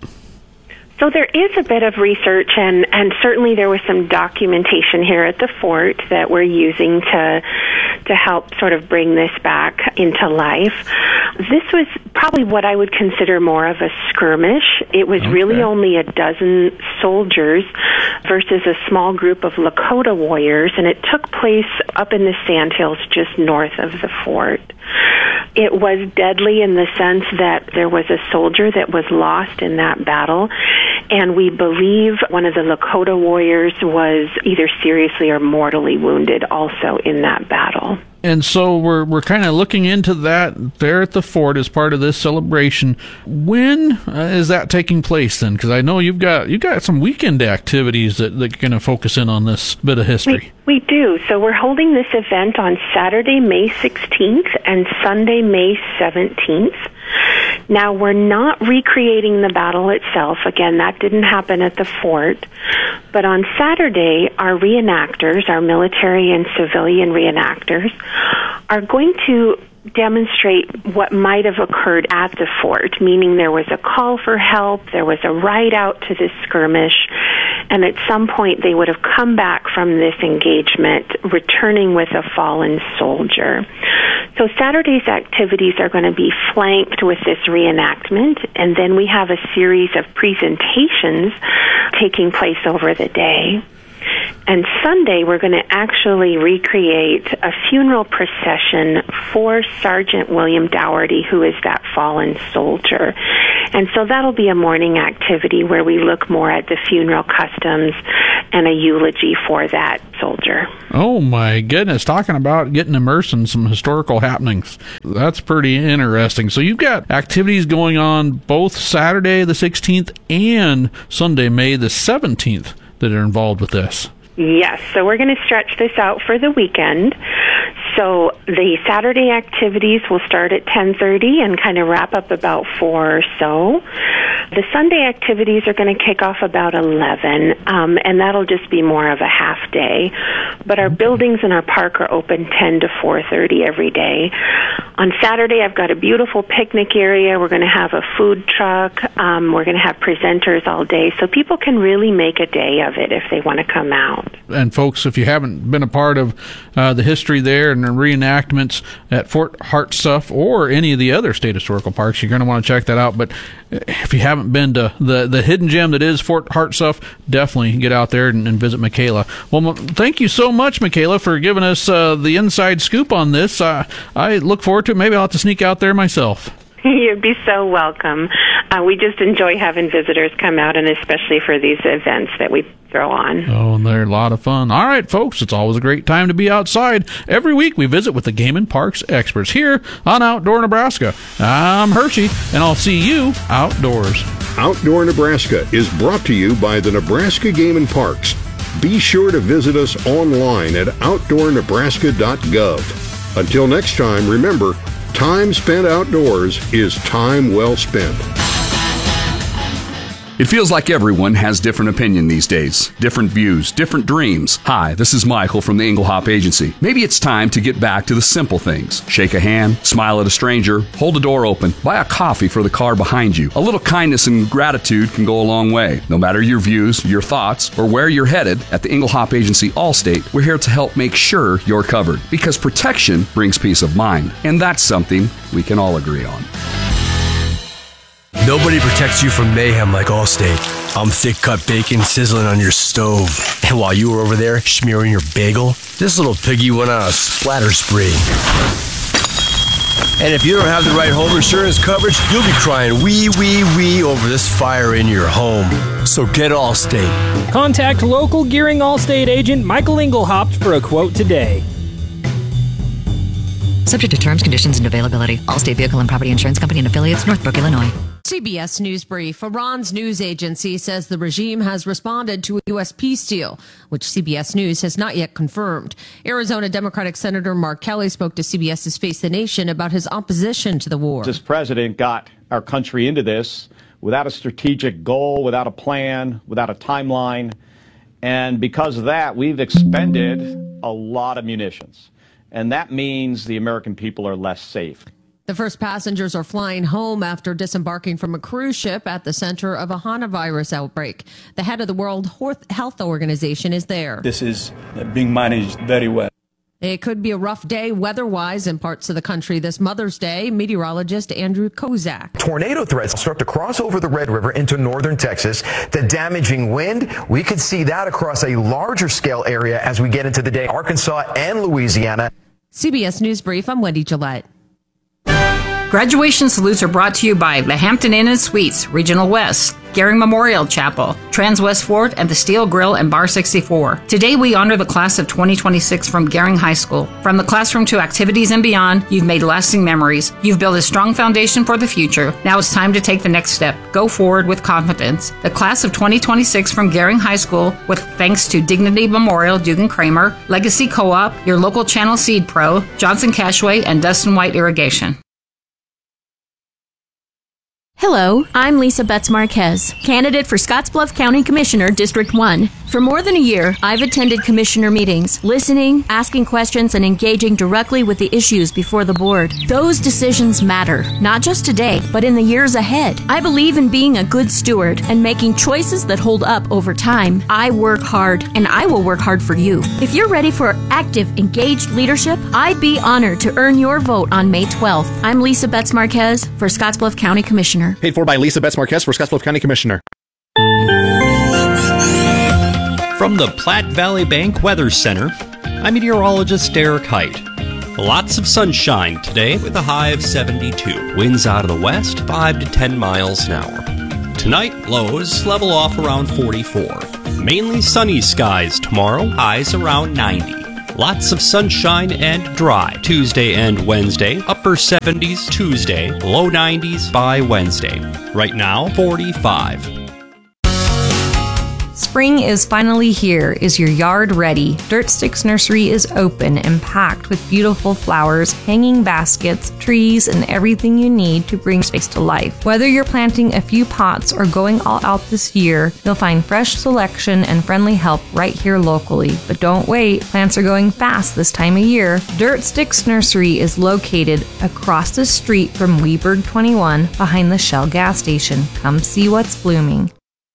So there is a bit of research, and certainly there was some documentation here at the fort that we're using to help sort of bring this back into life. This was probably what I would consider more of a skirmish. It was really only a dozen soldiers versus a small group of Lakota warriors, and it took place up in the sandhills just north of the fort. It was deadly in the sense that there was a soldier that was lost in that battle, and we believe one of the Lakota warriors was either seriously or mortally wounded also in that battle. And so we're kind of looking into that there at the fort as part of this celebration. When is that taking place then? Because I know you've got some weekend activities that you're going to focus in on this bit of history. We do. So we're holding this event on Saturday, May 16th and Sunday, May 17th. Now, we're not recreating the battle itself. Again, that didn't happen at the fort. But on Saturday, our reenactors, our military and civilian reenactors, are going to demonstrate what might have occurred at the fort, meaning there was a call for help, there was a ride out to this skirmish, and at some point they would have come back from this engagement, returning with a fallen soldier. So Saturday's activities are going to be flanked with this reenactment, and then we have a series of presentations taking place over the day. And Sunday, we're going to actually recreate a funeral procession for Sergeant William Dougherty, who is that fallen soldier. And so that'll be a morning activity where we look more at the funeral customs and a eulogy for that soldier. Oh, my goodness. Talking about getting immersed in some historical happenings. That's pretty interesting. So you've got activities going on both Saturday the 16th and Sunday, May the 17th that are involved with this. Yes, so we're going to stretch this out for the weekend. So the Saturday activities will start at 10:30 and kind of wrap up about 4 or so. The Sunday activities are going to kick off about 11, and that'll just be more of a half day. But our buildings in our park are open 10 to 4:30 every day. On Saturday, I've got a beautiful picnic area. We're going to have a food truck. We're going to have presenters all day, so people can really make a day of it if they want to come out. And folks, if you haven't been a part of the history there and the reenactments at Fort Hartsuff or any of the other state historical parks, you're going to want to check that out. But if you haven't been to the hidden gem that is Fort Hartsuff, definitely get out there and visit Michaela. Well, thank you so much, Michaela, for giving us the inside scoop on this. I look forward to it. Maybe I'll have to sneak out there myself. You'd be so welcome. We just enjoy having visitors come out, and especially for these events that we throw on. Oh, and they're a lot of fun. All right, folks, it's always a great time to be outside. Every week we visit with the Game and Parks experts here on Outdoor Nebraska. I'm Hershey, and I'll see you outdoors. Outdoor Nebraska is brought to you by the Nebraska Game and Parks. Be sure to visit us online at outdoornebraska.gov. Until next time, remember, time spent outdoors is time well spent. It feels like everyone has different opinion these days, different views, different dreams. Hi, this is Michael from the Engelhop Agency. Maybe it's time to get back to the simple things. Shake a hand, smile at a stranger, hold a door open, buy a coffee for the car behind you. A little kindness and gratitude can go a long way. No matter your views, your thoughts, or where you're headed, at the Engelhop Agency Allstate, we're here to help make sure you're covered. Because protection brings peace of mind, and that's something we can all agree on. Nobody protects you from mayhem like Allstate. I'm thick-cut bacon sizzling on your stove. And while you were over there smearing your bagel, this little piggy went on a splatter spree. And if you don't have the right home insurance coverage, you'll be crying wee, wee, wee over this fire in your home. So get Allstate. Contact local Gearing Allstate agent Michael Engelhop for a quote today. Subject to terms, conditions, and availability. Allstate Vehicle and Property Insurance Company and affiliates, Northbrook, Illinois. CBS News Brief. Iran's news agency says the regime has responded to a U.S. peace deal, which CBS News has not yet confirmed. Arizona Democratic Senator Mark Kelly spoke to CBS's Face the Nation about his opposition to the war. This president got our country into this without a strategic goal, without a plan, without a timeline. And because of that, we've expended a lot of munitions. And that means the American people are less safe. The first passengers are flying home after disembarking from a cruise ship at the center of a hantavirus outbreak. The head of the World Health Organization is there. This is being managed very well. It could be a rough day weather-wise in parts of the country this Mother's Day. Meteorologist Andrew Kozak. Tornado threats start to cross over the Red River into northern Texas. The damaging wind, we could see that across a larger scale area as we get into the day. Arkansas and Louisiana. CBS News Brief, I'm Wendy Gillette. Graduation salutes are brought to you by the Hampton Inn and Suites, Regional West, Gehring Memorial Chapel, Trans-West Fort, and the Steel Grill and Bar 64. Today we honor the class of 2026 from Gehring High School. From the classroom to activities and beyond, you've made lasting memories. You've built a strong foundation for the future. Now it's time to take the next step. Go forward with confidence. The class of 2026 from Gehring High School, with thanks to Dignity Memorial, Dugan Kramer, Legacy Co-op, your local Channel Seed Pro, Johnson Cashway, and Dustin White Irrigation. Hello, I'm Lisa Betts Marquez, candidate for Scottsbluff County Commissioner, District 1. For more than a year, I've attended commissioner meetings, listening, asking questions, and engaging directly with the issues before the board. Those decisions matter, not just today, but in the years ahead. I believe in being a good steward and making choices that hold up over time. I work hard, and I will work hard for you. If you're ready for active, engaged leadership, I'd be honored to earn your vote on May 12th. I'm Lisa Betts Marquez for Scottsbluff County Commissioner. Paid for by Lisa Betts Marquez for Scottsbluff County Commissioner. From the Platte Valley Bank Weather Center, I'm meteorologist Derek Height. Lots of sunshine today with a high of 72. Winds out of the west, 5 to 10 miles an hour. Tonight, lows level off around 44. Mainly sunny skies tomorrow, highs around 90. Lots of sunshine and dry Tuesday and Wednesday. Upper 70s Tuesday, low 90s by Wednesday. Right now, 45. Spring is finally here. Is your yard ready? Dirt Sticks Nursery is open and packed with beautiful flowers, hanging baskets, trees, and everything you need to bring space to life. Whether you're planting a few pots or going all out this year, you'll find fresh selection and friendly help right here locally. But don't wait, plants are going fast this time of year. Dirt Sticks Nursery is located across the street from Weberg 21 behind the Shell gas station. Come see what's blooming.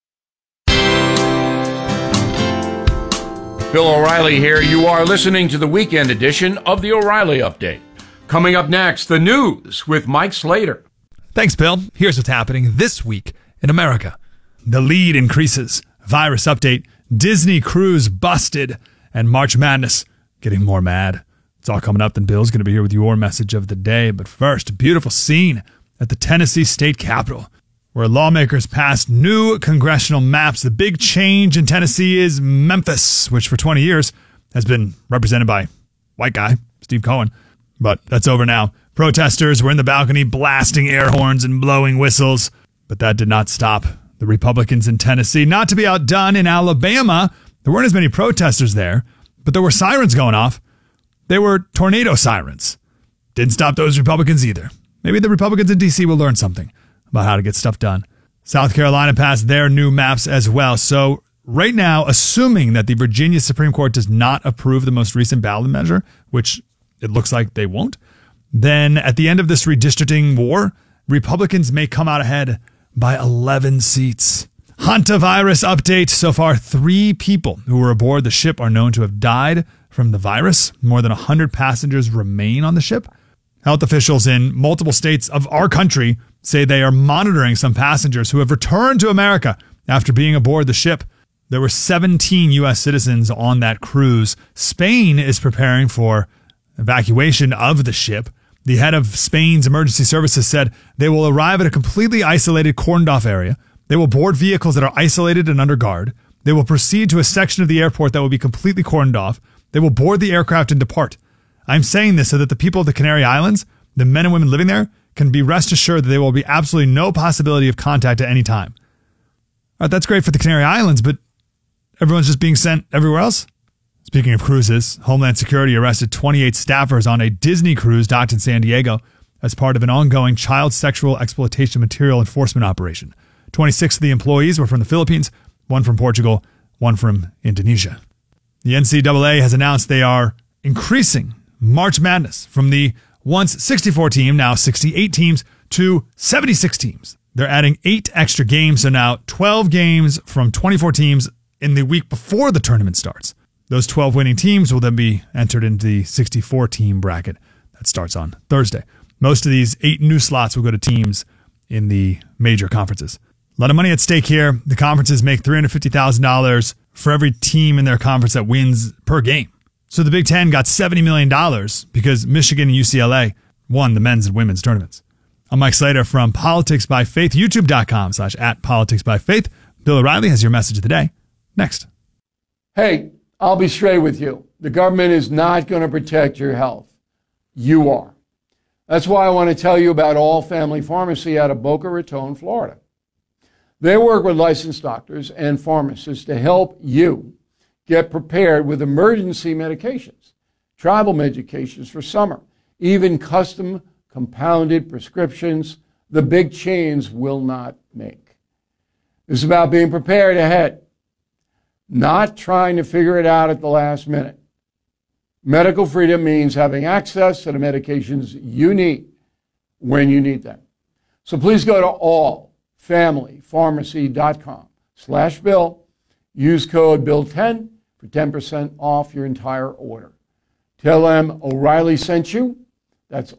Bill O'Reilly here. You are listening to the weekend edition of the O'Reilly Update. Coming up next, the news with Mike Slater. Thanks, Bill. Here's what's happening this week in America. The lead increases. Virus update. Disney cruise busted. And March Madness getting more mad. It's all coming up, and Bill's going to be here with your message of the day. But first, a beautiful scene at the Tennessee State Capitol, where lawmakers passed new congressional maps. The big change in Tennessee is Memphis, which for 20 years has been represented by white guy, Steve Cohen. But that's over now. Protesters were in the balcony blasting air horns and blowing whistles. But that did not stop the Republicans in Tennessee. Not to be outdone, in Alabama, there weren't as many protesters there, but there were sirens going off. They were tornado sirens. Didn't stop those Republicans either. Maybe the Republicans in D.C. will learn something about how to get stuff done. South Carolina passed their new maps as well. So right now, assuming that the Virginia Supreme Court does not approve the most recent ballot measure, which it looks like they won't, then at the end of this redistricting war, Republicans may come out ahead by 11 seats. Hantavirus update. So far, 3 people who were aboard the ship are known to have died from the virus. More than 100 passengers remain on the ship. Health officials in multiple states of our country say they are monitoring some passengers who have returned to America after being aboard the ship. There were 17 U.S. citizens on that cruise. Spain is preparing for evacuation of the ship. The head of Spain's emergency services said they will arrive at a completely isolated, cordoned-off area. They will board vehicles that are isolated and under guard. They will proceed to a section of the airport that will be completely cordoned off. They will board the aircraft and depart. I'm saying this so that the people of the Canary Islands, the men and women living there, can be rest assured that there will be absolutely no possibility of contact at any time. All right, that's great for the Canary Islands, but everyone's just being sent everywhere else? Speaking of cruises, Homeland Security arrested 28 staffers on a Disney cruise docked in San Diego as part of an ongoing child sexual exploitation material enforcement operation. 26 of the employees were from the Philippines, 1 from Portugal, 1 from Indonesia. The NCAA has announced they are increasing March Madness from the once 64 team, now 68 teams, to 76 teams. They're adding 8 extra games, so now 12 games from 24 teams in the week before the tournament starts. Those 12 winning teams will then be entered into the 64-team bracket that starts on Thursday. Most of these 8 new slots will go to teams in the major conferences. A lot of money at stake here. The conferences make $350,000 for every team in their conference that wins per game. So the Big Ten got $70 million because Michigan and UCLA won the men's and women's tournaments. I'm Mike Slater from Politics by Faith, youtube.com/@politicsbyfaith. Bill O'Reilly has your message of the day. Next. Hey, I'll be straight with you. The government is not going to protect your health. You are. That's why I want to tell you about All Family Pharmacy out of Boca Raton, Florida. They work with licensed doctors and pharmacists to help you get prepared with emergency medications, travel medications for summer, even custom compounded prescriptions the big chains will not make. It's about being prepared ahead, not trying to figure it out at the last minute. Medical freedom means having access to the medications you need when you need them. So please go to allfamilypharmacy.com/Bill. Use code Bill10 for 10% off your entire order. Tell them O'Reilly sent you. That's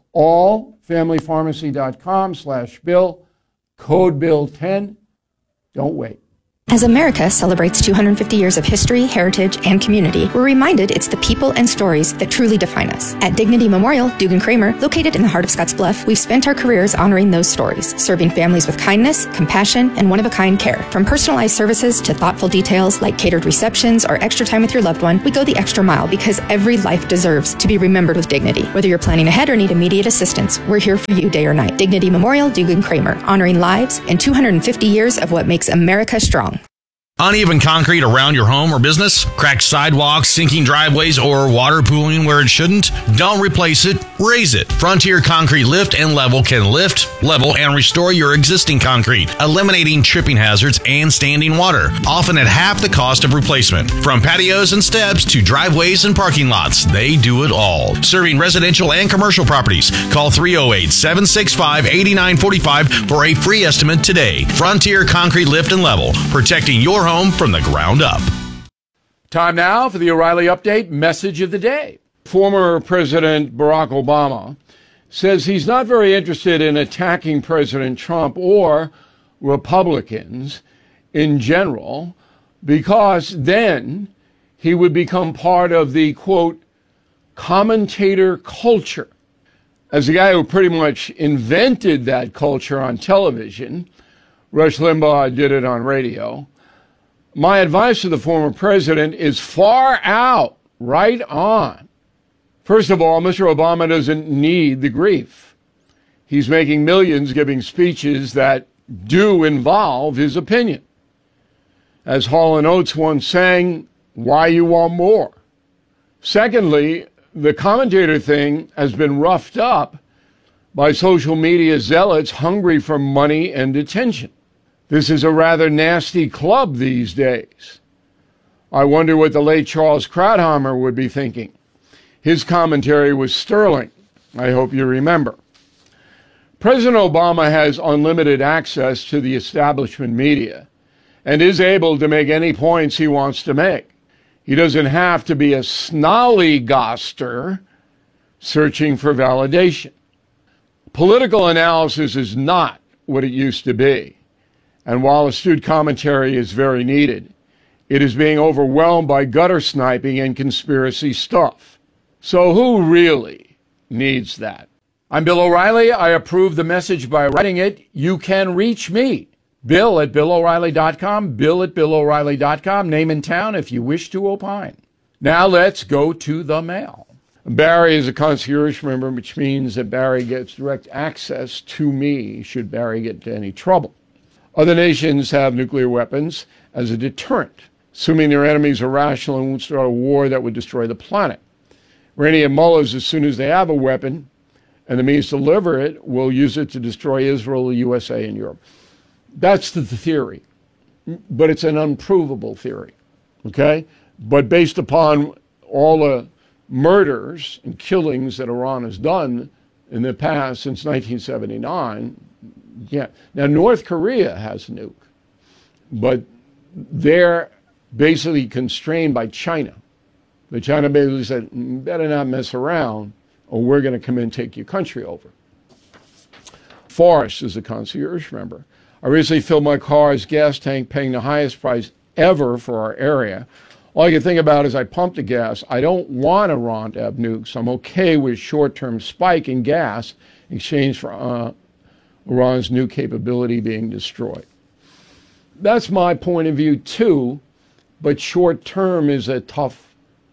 allfamilypharmacy.com/Bill. Code Bill10. Don't wait. As America celebrates 250 years of history, heritage, and community, we're reminded it's the people and stories that truly define us. At Dignity Memorial, Dugan Kramer, located in the heart of Scottsbluff, we've spent our careers honoring those stories, serving families with kindness, compassion, and one-of-a-kind care. From personalized services to thoughtful details like catered receptions or extra time with your loved one, we go the extra mile because every life deserves to be remembered with dignity. Whether you're planning ahead or need immediate assistance, we're here for you day or night. Dignity Memorial, Dugan Kramer, honoring lives and 250 years of what makes America strong. Uneven concrete around your home or business? Cracked sidewalks, sinking driveways, or water pooling where it shouldn't? Don't replace it, raise it. Frontier Concrete Lift and Level can lift, level, and restore your existing concrete, eliminating tripping hazards and standing water, often at half the cost of replacement. From patios and steps to driveways and parking lots, they do it all. Serving residential and commercial properties. Call 308-765-8945 for a free estimate today. Frontier Concrete Lift and Level, protecting your home from the ground up. Time now for the O'Reilly Update message of the day. Former President Barack Obama says he's not very interested in attacking President Trump or Republicans in general because then he would become part of the, quote, commentator culture. As the guy who pretty much invented that culture on television, Rush Limbaugh did it on radio. My advice to the former president is far out, right on. First of all, Mr. Obama doesn't need the grief. He's making millions giving speeches that do involve his opinion. As Hall & Oates once sang, why you want more? Secondly, the commentator thing has been roughed up by social media zealots hungry for money and attention. This is a rather nasty club these days. I wonder what the late Charles Krauthammer would be thinking. His commentary was sterling. I hope you remember. President Obama has unlimited access to the establishment media and is able to make any points he wants to make. He doesn't have to be a snollygoster searching for validation. Political analysis is not what it used to be. And while astute commentary is very needed, it is being overwhelmed by gutter sniping and conspiracy stuff. So who really needs that? I'm Bill O'Reilly. I approve the message by writing it. You can reach me, Bill at BillO'Reilly.com, Bill at BillO'Reilly.com, name and town if you wish to opine. Now let's go to the mail. Barry is a concierge member, which means that Barry gets direct access to me should Barry get into any trouble. Other nations have nuclear weapons as a deterrent, assuming their enemies are rational and won't start a war that would destroy the planet. Rainey and Mullahs, as soon as they have a weapon and the means to deliver it, will use it to destroy Israel, the USA, and Europe. That's the theory, but it's an unprovable theory, okay? But based upon all the murders and killings that Iran has done in the past since 1979, yeah. Now, North Korea has a nuke, but they're basically constrained by China. The China basically said, better not mess around or we're going to come in and take your country over. Forrest is a concierge member. I recently filled my car's gas tank, paying the highest price ever for our area. All I can think about is I pump the gas. I don't want Iran to have nukes. I'm okay with short-term spike in gas in exchange for Iran's new capability being destroyed. That's my point of view too, but short term is a tough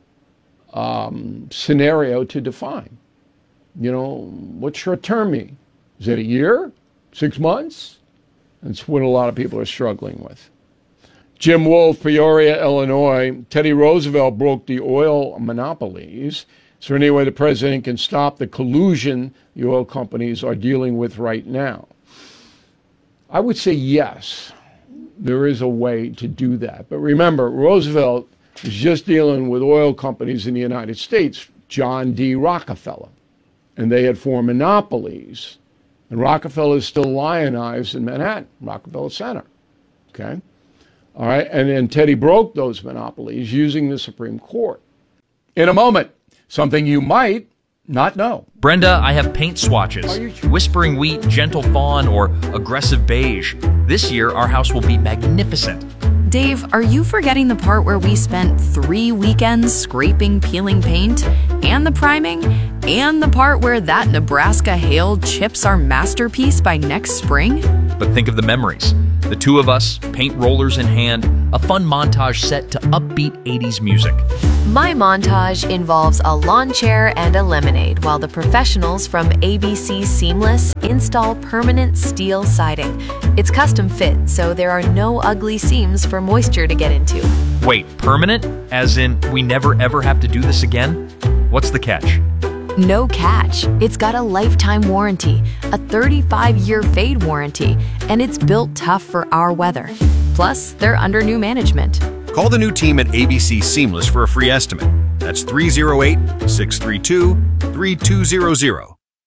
scenario to define. You know, what's short term mean? Is it a year? 6 months? That's what a lot of people are struggling with. Jim Wolf, Peoria, Illinois. Teddy Roosevelt broke the oil monopolies. Is there any way the president can stop the collusion the oil companies are dealing with right now? I would say yes, there is a way to do that. But remember, Roosevelt was just dealing with oil companies in the United States, John D. Rockefeller, and they had formed monopolies. And Rockefeller is still lionized in Manhattan, Rockefeller Center. Okay? All right, and then Teddy broke those monopolies using the Supreme Court. In a moment, something you might not know. Brenda, I have paint swatches. Whispering Wheat, Gentle Fawn, or Aggressive Beige. This year, our house will be magnificent. Dave, are you forgetting the part where we spent 3 weekends scraping, peeling paint, and the priming, and the part where that Nebraska hail chips our masterpiece by next spring? But think of the memories. The two of us, paint rollers in hand, a fun montage set to upbeat 80s music. My montage involves a lawn chair and a lemonade while the professionals from ABC Seamless install permanent steel siding. It's custom fit, so there are no ugly seams for moisture to get into. Wait, permanent? As in, we never ever have to do this again? What's the catch? No catch. It's got a lifetime warranty, a 35-year fade warranty, and it's built tough for our weather. Plus, they're under new management. Call the new team at ABC Seamless for a free estimate. That's 308-632-3200.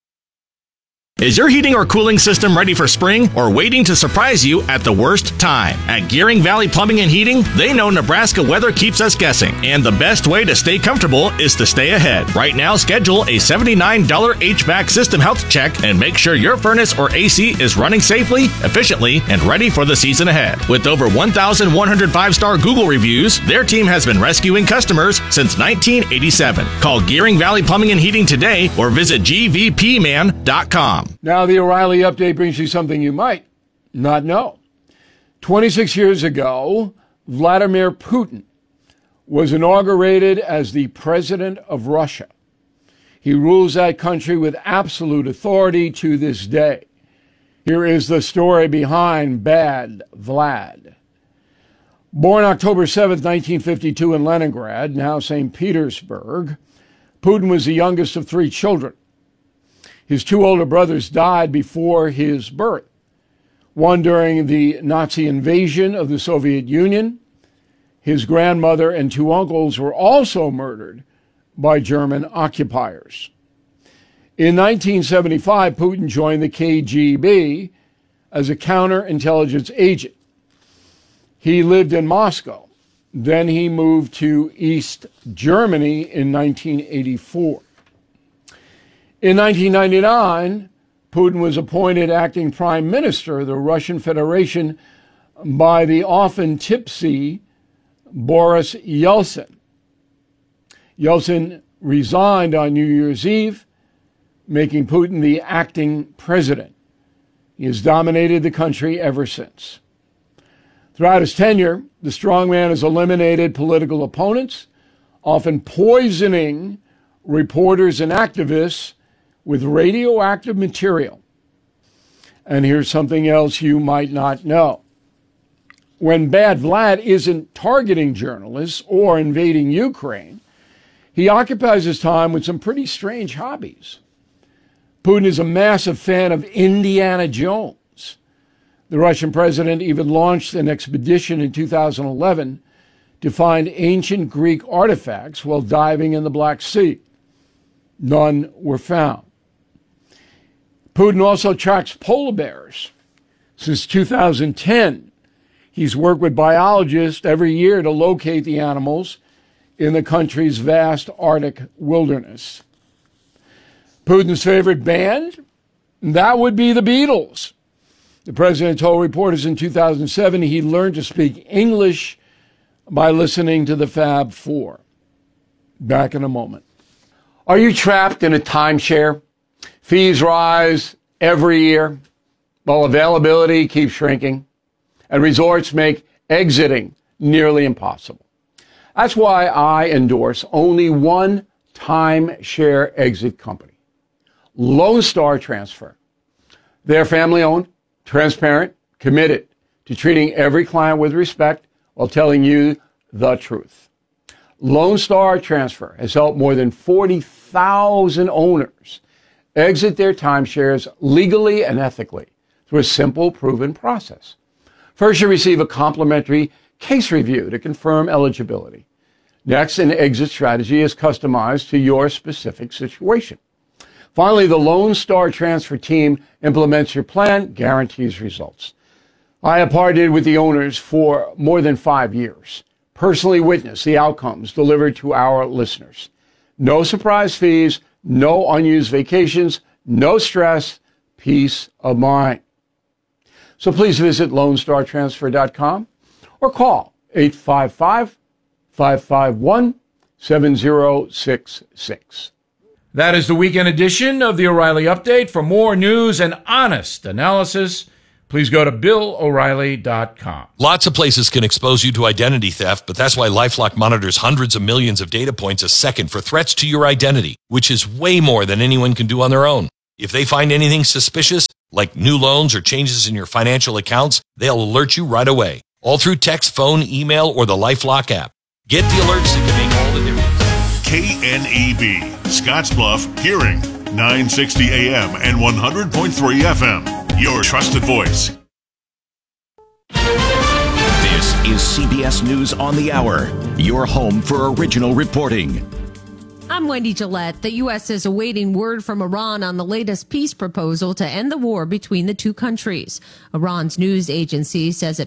Is your heating or cooling system ready for spring or waiting to surprise you at the worst time? At Gearing Valley Plumbing and Heating, they know Nebraska weather keeps us guessing, and the best way to stay comfortable is to stay ahead. Right now, schedule a $79 HVAC system health check and make sure your furnace or AC is running safely, efficiently, and ready for the season ahead. With over 1,100 5-star Google reviews, their team has been rescuing customers since 1987. Call Gearing Valley Plumbing and Heating today or visit gvpman.com. Now, the O'Reilly update brings you something you might not know. 26 years ago, Vladimir Putin was inaugurated as the president of Russia. He rules that country with absolute authority to this day. Here is the story behind Bad Vlad. Born October 7, 1952 in Leningrad, now St. Petersburg, Putin was the youngest of 3 children. His 2 older brothers died before his birth, one during the Nazi invasion of the Soviet Union. His grandmother and 2 uncles were also murdered by German occupiers. In 1975, Putin joined the KGB as a counterintelligence agent. He lived in Moscow. Then he moved to East Germany in 1984. In 1999, Putin was appointed acting prime minister of the Russian Federation by the often tipsy Boris Yeltsin. Yeltsin resigned on New Year's Eve, making Putin the acting president. He has dominated the country ever since. Throughout his tenure, the strongman has eliminated political opponents, often poisoning reporters and activists with radioactive material. And here's something else you might not know. When Bad Vlad isn't targeting journalists or invading Ukraine, he occupies his time with some pretty strange hobbies. Putin is a massive fan of Indiana Jones. The Russian president even launched an expedition in 2011 to find ancient Greek artifacts while diving in the Black Sea. None were found. Putin also tracks polar bears. Since 2010, he's worked with biologists every year to locate the animals in the country's vast Arctic wilderness. Putin's favorite band? That would be the Beatles. The president told reporters in 2007 he learned to speak English by listening to the Fab Four. Back in a moment. Are you trapped in a timeshare? Fees rise every year, while availability keeps shrinking, and resorts make exiting nearly impossible. That's why I endorse only one timeshare exit company, Lone Star Transfer. They're family-owned, transparent, committed to treating every client with respect while telling you the truth. Lone Star Transfer has helped more than 40,000 owners exit their timeshares legally and ethically through a simple, proven process. First, you receive a complimentary case review to confirm eligibility. Next, an exit strategy is customized to your specific situation. Finally, the Lone Star Transfer team implements your plan, guarantees results. I have partnered with the owners for more than 5 years, personally witnessed the outcomes delivered to our listeners. No surprise fees, no unused vacations, no stress, peace of mind. So please visit LoneStarTransfer.com or call 855-551-7066. That is the weekend edition of the O'Reilly Update. For more news and honest analysis, please go to BillO'Reilly.com. Lots of places can expose you to identity theft, but that's why LifeLock monitors hundreds of millions of data points a second for threats to your identity, which is way more than anyone can do on their own. If they find anything suspicious, like new loans or changes in your financial accounts, they'll alert you right away, all through text, phone, email, or the LifeLock app. Get the alerts that can make all the difference. KNEB, Scottsbluff, Hearing, 960 AM and 100.3 FM. Your trusted voice. This is CBS News on the Hour, your home for original reporting. I'm Wendy Gillette. The U.S. is awaiting word from Iran on the latest peace proposal to end the war between the two countries. Iran's news agency says it